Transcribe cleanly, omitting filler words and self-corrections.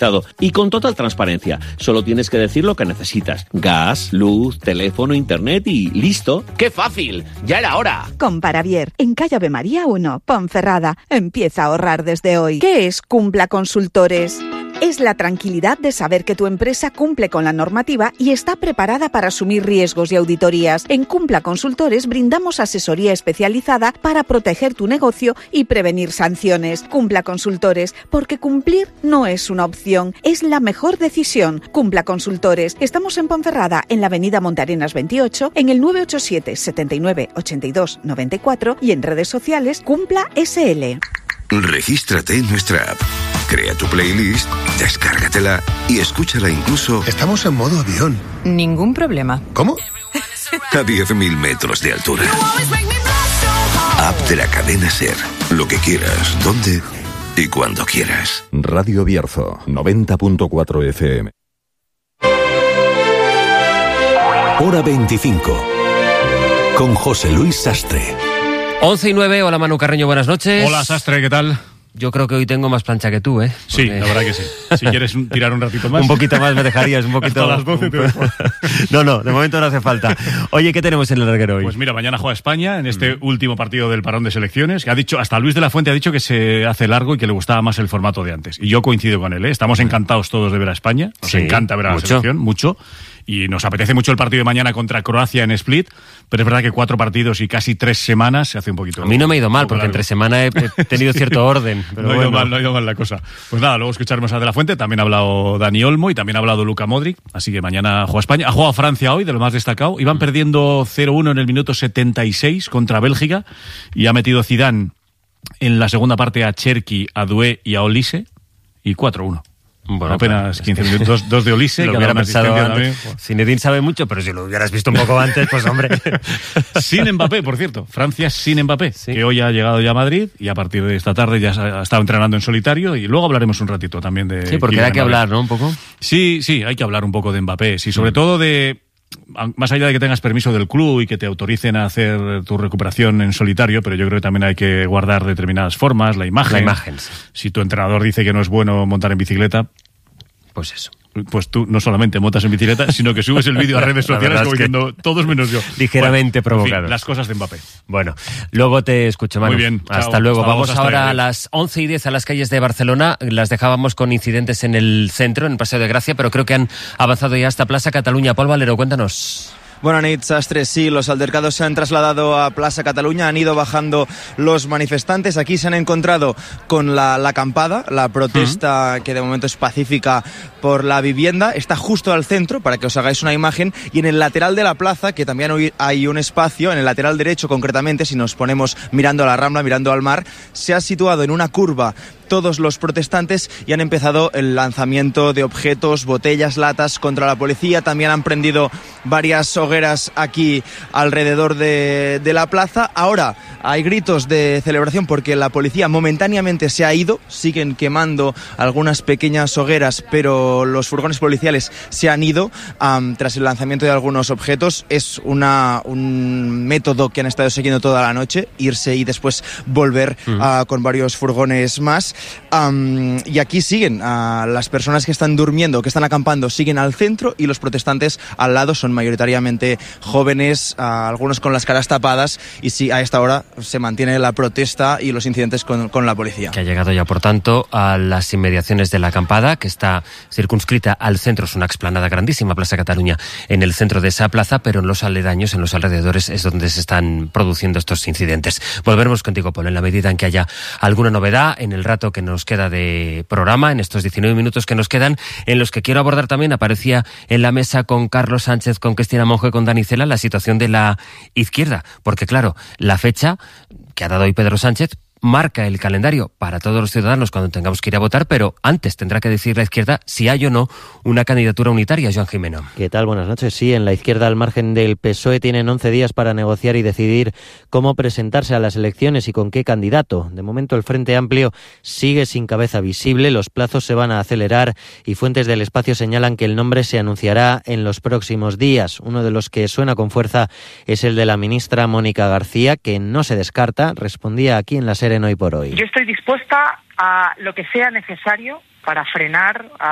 personalizado y con total transparencia. Solo tienes que decir lo que necesitas. Gas, luz, teléfono, internet y listo. ¡Qué fácil! ¡Ya era hora! Con Paravier, en calle Ave María 1, Ponferrada. Empieza a ahorrar desde hoy. ¿Qué es Cumpla Consultores? Es la tranquilidad de saber que tu empresa cumple con la normativa y está preparada para asumir riesgos y auditorías. En Cumpla Consultores brindamos asesoría especializada para proteger tu negocio y prevenir sanciones. Cumpla Consultores, porque cumplir no es una opción, es la mejor decisión. Cumpla Consultores. Estamos en Ponferrada, en la avenida Montearenas 28, en el 987 79 82 94 y en redes sociales Cumpla SL. Regístrate en nuestra app. Crea tu playlist, descárgatela y escúchala incluso... Estamos en modo avión. Ningún problema. ¿Cómo? A 10.000 metros de altura. App de la cadena SER. Lo que quieras, donde y cuando quieras. Radio Bierzo, 90.4 FM. Hora 25. Con José Luis Sastre. 11:09, hola Manu Carreño, buenas noches. Hola Sastre, ¿qué tal? Yo creo que hoy tengo más plancha que tú, ¿eh? Sí, la verdad que sí. Si quieres tirar un ratito más. Un poquito más me dejarías, un poquito. Hasta las 12 te dejo. No, de momento no hace falta. Oye, ¿qué tenemos en el larguero hoy? Pues mira, mañana juega España en este último partido del parón de selecciones. Que ha dicho, hasta Luis de la Fuente ha dicho que se hace largo y que le gustaba más el formato de antes. Y yo coincido con él, ¿eh? Estamos encantados todos de ver a España. Nos encanta ver a la selección, mucho. Y nos apetece mucho el partido de mañana contra Croacia en Split, pero es verdad que 4 partidos y casi 3 semanas se hace un poquito... A mí no me ha ido mal, porque entre semana he tenido cierto orden. Pero no ha ido mal la cosa. Pues nada, luego escucharemos a De la Fuente, también ha hablado Dani Olmo y también ha hablado Luka Modric, así que mañana juega España. Ha jugado Francia hoy, de lo más destacado. Iban perdiendo 0-1 en el minuto 76 contra Bélgica y ha metido Zidane en la segunda parte a Cherki, a Doué y a Olise y 4-1. Bueno, apenas 15 minutos, 2 de Olise, que hubiera pensado antes. Zinedine sabe mucho, pero si lo hubieras visto un poco antes, pues hombre. Sin Mbappé, por cierto. Francia sin Mbappé, que hoy ha llegado ya a Madrid y a partir de esta tarde ya ha estado entrenando en solitario y luego hablaremos un ratito también de... Sí, porque hay que hablar, ¿no? Un poco. Sí, hay que hablar un poco de Mbappé. Sí, sobre todo de... Más allá de que tengas permiso del club y que te autoricen a hacer tu recuperación en solitario, pero yo creo que también hay que guardar determinadas formas, la imagen. Si tu entrenador dice que no es bueno montar en bicicleta, pues eso. Pues tú no solamente montas en bicicleta, sino que subes el vídeo a redes sociales como diciendo todos menos yo. Ligeramente provocados. En fin, las cosas de Mbappé. Bueno, luego te escucho, Manu. Muy bien. Hasta luego. Vamos ahora a las 11:10 a las calles de Barcelona. Las dejábamos con incidentes en el centro, en el Paseo de Gracia, pero creo que han avanzado ya hasta Plaza Cataluña. Paul Valero, cuéntanos. Buenas noches, Sastre. Sí, los altercados se han trasladado a Plaza Cataluña, han ido bajando los manifestantes. Aquí se han encontrado con la acampada, la protesta que de momento es pacífica por la vivienda. Está justo al centro, para que os hagáis una imagen, y en el lateral de la plaza, que también hay un espacio, en el lateral derecho concretamente, si nos ponemos mirando a la Rambla, mirando al mar, se ha situado en una curva todos los protestantes y han empezado el lanzamiento de objetos, botellas, latas contra la policía. También han prendido varias hogueras aquí alrededor de la plaza. Ahora hay gritos de celebración porque la policía momentáneamente se ha ido. Siguen quemando algunas pequeñas hogueras, pero los furgones policiales se han ido tras el lanzamiento de algunos objetos. Es un método que han estado siguiendo toda la noche, irse y después volver con varios furgones más. Y aquí siguen las personas que están durmiendo, que están acampando, siguen al centro, y los protestantes al lado son mayoritariamente jóvenes, algunos con las caras tapadas, y sí, a esta hora se mantiene la protesta y los incidentes con la policía. Que ha llegado ya, por tanto, a las inmediaciones de la acampada, que está circunscrita al centro. Es una explanada grandísima, Plaza Cataluña, en el centro de esa plaza, pero en los aledaños, en los alrededores, es donde se están produciendo estos incidentes. Volveremos contigo, Paul, en la medida en que haya alguna novedad en el rato que nos queda de programa, en estos 19 minutos que nos quedan, en los que quiero abordar también, aparecía en la mesa con Carlos Sánchez, con Cristina Monge, con Dani Cela, la situación de la izquierda, porque claro, la fecha que ha dado hoy Pedro Sánchez marca el calendario para todos los ciudadanos cuando tengamos que ir a votar, pero antes tendrá que decir la izquierda si hay o no una candidatura unitaria. Joan Jimeno. ¿Qué tal? Buenas noches. Sí, en la izquierda, al margen del PSOE, tienen 11 días para negociar y decidir cómo presentarse a las elecciones y con qué candidato. De momento, el Frente Amplio sigue sin cabeza visible, los plazos se van a acelerar y fuentes del espacio señalan que el nombre se anunciará en los próximos días. Uno de los que suena con fuerza es el de la ministra Mónica García, que no se descarta. Respondía aquí en La Sera en Hoy por Hoy. Yo estoy dispuesta a lo que sea necesario para frenar